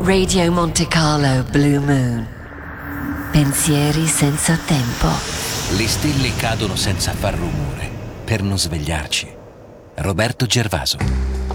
Radio Monte Carlo Blue Moon. Pensieri senza tempo. Le stelle cadono senza far rumore, per non svegliarci. Roberto Gervaso.